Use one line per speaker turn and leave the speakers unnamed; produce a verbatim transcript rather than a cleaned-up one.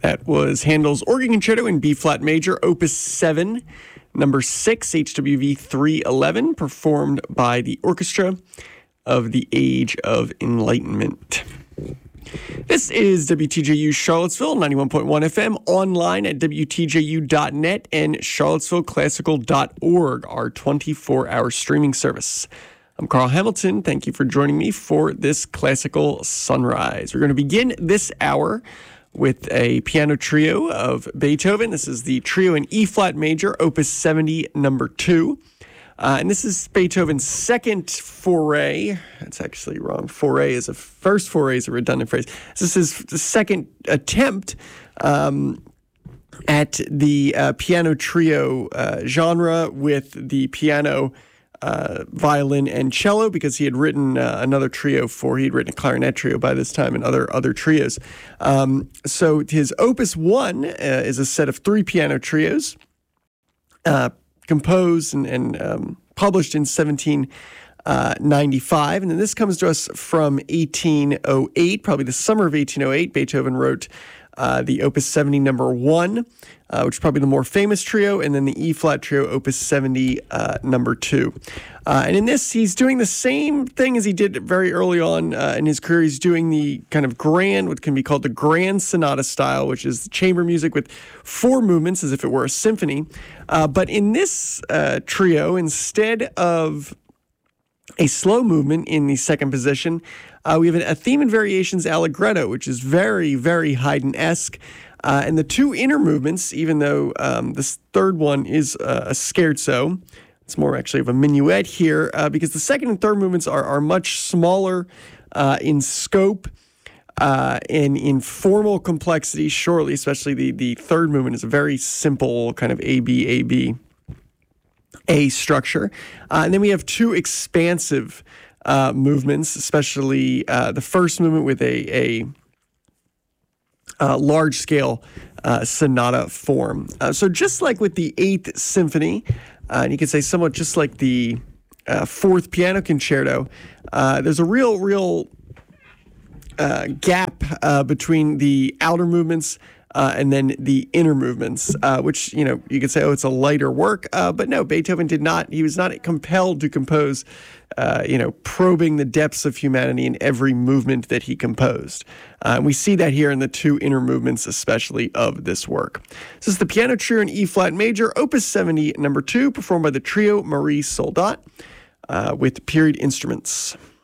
That was Handel's Organ Concerto in B-flat major, Opus seven, number six, H W V three eleven, performed by the Orchestra of the Age of Enlightenment. This is W T J U Charlottesville, ninety-one point one F M, online at W T J U dot net and Charlottesville Classical dot org, our twenty-four hour streaming service. I'm Carl Hamilton. Thank you for joining me for this Classical Sunrise. We're going to begin this hour with a piano trio of Beethoven. This is the trio in E-flat major, Opus seventy, number two. Uh, and this is Beethoven's second foray. That's actually wrong. Foray is a first foray is a redundant phrase. This is his second attempt um, at the uh, piano trio uh, genre with the piano, uh, violin, and cello, because he had written uh, another trio for, he had written a clarinet trio by this time and other other trios. Um, so his Opus one uh, is a set of three piano trios, uh, composed and, and um, published in seventeen ninety-five. And then this comes to us from eighteen oh eight, probably the summer of eighteen oh eight. Beethoven wrote uh, the Opus seventy number one, uh, which is probably the more famous trio, and then the E-flat trio, Opus seventy uh, number two. Uh, and in this, he's doing the same thing as he did very early on uh, in his career. He's doing the kind of grand, what can be called the grand sonata style, which is chamber music with four movements as if it were a symphony. Uh, but in this uh, trio, instead of a slow movement in the second position, uh, we have a theme and variations allegretto, which is very, very Haydn-esque. Uh, and the two inner movements, even though um, this third one is uh, a scherzo, it's more actually of a minuet here, uh, because the second and third movements are, are much smaller uh, in scope uh, and in formal complexity, surely, especially the, the third movement is a very simple kind of A B A B A structure. Uh, and then we have two expansive uh, movements, especially uh, the first movement with a, a uh, large-scale uh, sonata form. Uh, so just like with the Eighth Symphony, uh, and you could say somewhat just like the uh, Fourth Piano Concerto, uh, there's a real, real uh, gap uh, between the outer movements Uh, and then the inner movements, uh, which, you know, you could say, oh, it's a lighter work. Uh, but no, Beethoven did not, he was not compelled to compose, uh, you know, probing the depths of humanity in every movement that he composed. Uh, and we see that here in the two inner movements, especially of this work. This is the piano trio in E-flat major, Opus seventy, number two, performed by the trio Marie Soldat uh, with period instruments.